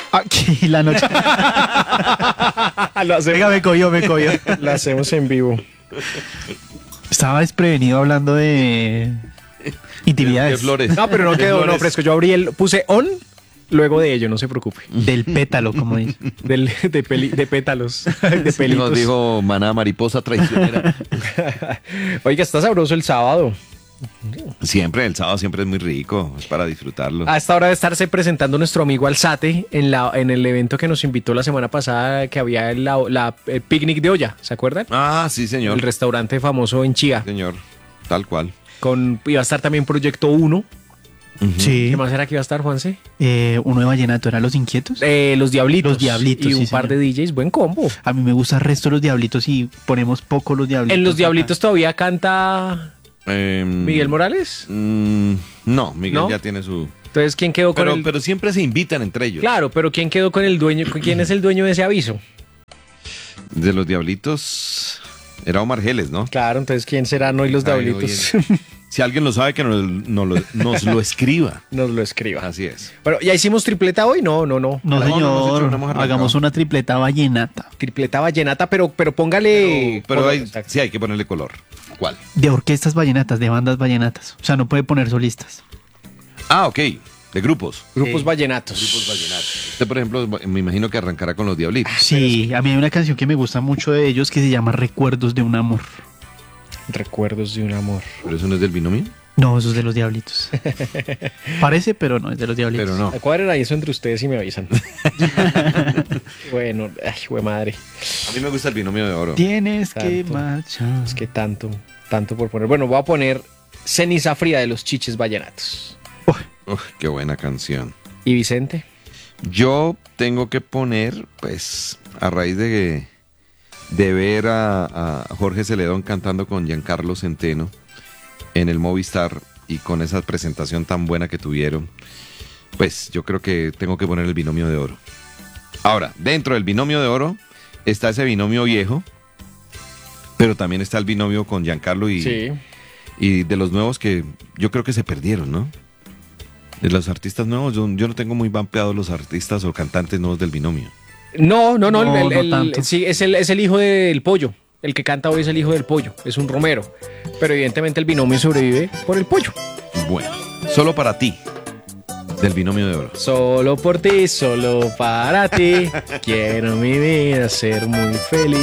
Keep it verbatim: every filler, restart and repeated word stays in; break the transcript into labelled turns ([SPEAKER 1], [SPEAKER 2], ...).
[SPEAKER 1] Aquí la noche.
[SPEAKER 2] Lo hacemos,
[SPEAKER 1] Venga, me cogió, me cogió.
[SPEAKER 2] lo hacemos en vivo.
[SPEAKER 1] Estaba desprevenido hablando de
[SPEAKER 3] De
[SPEAKER 1] intimidades.
[SPEAKER 3] flores.
[SPEAKER 2] No, pero no
[SPEAKER 3] De
[SPEAKER 2] quedó, no,
[SPEAKER 3] flores.
[SPEAKER 2] fresco. Yo abrí el, puse on, luego de ello, no se preocupe.
[SPEAKER 1] Del pétalo, como dice.
[SPEAKER 2] Del, de, peli- de pétalos, de pelitos.
[SPEAKER 3] Nos dijo Maná mariposa traicionera.
[SPEAKER 2] Oiga, está sabroso el sábado.
[SPEAKER 3] Siempre, el sábado siempre es muy rico, es para disfrutarlo.
[SPEAKER 2] A esta hora de estarse presentando nuestro amigo Alzate en, la, en el evento que nos invitó la semana pasada, que había la, la- el picnic de olla, ¿se acuerdan?
[SPEAKER 3] Ah, sí, señor.
[SPEAKER 2] El restaurante famoso en Chía.
[SPEAKER 3] Señor, tal cual.
[SPEAKER 2] Con, iba a estar también Proyecto uno.
[SPEAKER 1] Sí.
[SPEAKER 2] ¿Qué más era que iba a estar, Juanse?
[SPEAKER 1] Eh, uno de vallenato, ¿era Los Inquietos?
[SPEAKER 2] Eh, los Diablitos.
[SPEAKER 1] Los Diablitos,
[SPEAKER 2] Y
[SPEAKER 1] sí,
[SPEAKER 2] un par
[SPEAKER 1] señor.
[SPEAKER 2] de D Js, buen combo.
[SPEAKER 1] A mí me gusta el resto de Los Diablitos y ponemos poco Los Diablitos.
[SPEAKER 2] En Los
[SPEAKER 1] acá.
[SPEAKER 2] Diablitos todavía canta
[SPEAKER 3] Eh,
[SPEAKER 2] Miguel Morales.
[SPEAKER 3] mm, no, Miguel
[SPEAKER 2] ¿No?
[SPEAKER 3] ya tiene su...
[SPEAKER 2] Entonces, ¿quién quedó con
[SPEAKER 3] Pero,
[SPEAKER 2] el...?
[SPEAKER 3] pero siempre se invitan entre ellos.
[SPEAKER 2] Claro, pero ¿quién quedó con el dueño? ¿Quién es el dueño de ese aviso?
[SPEAKER 3] De los Diablitos era Omar Geles, ¿no?
[SPEAKER 2] Claro, entonces ¿quién será? No, y los
[SPEAKER 3] Ay,
[SPEAKER 2] Diablitos.
[SPEAKER 3] oye, si alguien lo sabe, que nos, nos lo, nos lo escriba.
[SPEAKER 2] Nos lo escriba.
[SPEAKER 3] Así es.
[SPEAKER 2] Bueno, ¿ya hicimos tripleta hoy? No, no, no.
[SPEAKER 1] No,
[SPEAKER 3] No,
[SPEAKER 1] señor.
[SPEAKER 3] no hemos hecho, no hemos arrancado.
[SPEAKER 1] Hagamos una tripleta vallenata.
[SPEAKER 2] Tripleta vallenata, pero, pero póngale...
[SPEAKER 3] Pero
[SPEAKER 2] color,
[SPEAKER 3] hay,
[SPEAKER 2] exacto.
[SPEAKER 3] sí hay que ponerle color. ¿Cuál?
[SPEAKER 1] De orquestas vallenatas, de bandas vallenatas. O sea, no puede poner solistas.
[SPEAKER 3] Ah, ok. De grupos.
[SPEAKER 2] Grupos
[SPEAKER 1] Sí.
[SPEAKER 2] vallenatos.
[SPEAKER 3] Grupos vallenatos. Usted, por ejemplo, me imagino que arrancará con los Diablitos.
[SPEAKER 1] Sí, a mí hay una canción que me gusta mucho de ellos que se llama Recuerdos de un amor.
[SPEAKER 2] Recuerdos de un amor.
[SPEAKER 3] Pero eso no es del binomio.
[SPEAKER 1] No, eso es de Los Diablitos. Parece, pero no, es de Los Diablitos.
[SPEAKER 3] Pero no.
[SPEAKER 2] Cuadren ahí eso entre ustedes y me avisan. Bueno, ay, güey madre.
[SPEAKER 3] A mí me gusta el binomio de oro.
[SPEAKER 1] Tienes que
[SPEAKER 2] Tanto.
[SPEAKER 1] marchar.
[SPEAKER 2] Es que tanto, tanto por poner. Bueno, voy a poner Ceniza Fría de los Chiches Vallenatos.
[SPEAKER 3] Uf, qué buena canción.
[SPEAKER 2] ¿Y Vicente?
[SPEAKER 3] Yo tengo que poner, pues, a raíz de, de ver a, a Jorge Celedón cantando con Giancarlo Centeno en el Movistar y con esa presentación tan buena que tuvieron, pues yo creo que tengo que poner el binomio de oro. Ahora, dentro del binomio de oro está ese binomio viejo, pero también está el binomio con Giancarlo y,
[SPEAKER 2] Sí.
[SPEAKER 3] y de los nuevos que yo creo que se perdieron, ¿no? De los artistas nuevos, yo, yo no tengo muy vampeados los artistas o cantantes nuevos del binomio.
[SPEAKER 2] No, no, no.
[SPEAKER 1] No,
[SPEAKER 2] el,
[SPEAKER 1] no
[SPEAKER 2] el-
[SPEAKER 1] tanto.
[SPEAKER 2] sí, es el, es el hijo del pollo. El que canta hoy es el hijo del pollo. Es un romero. Pero evidentemente el binomio sobrevive por el pollo.
[SPEAKER 3] Bueno, solo para ti, del binomio de oro.
[SPEAKER 2] Solo por ti, solo para ti. Quiero mi vida ser muy feliz.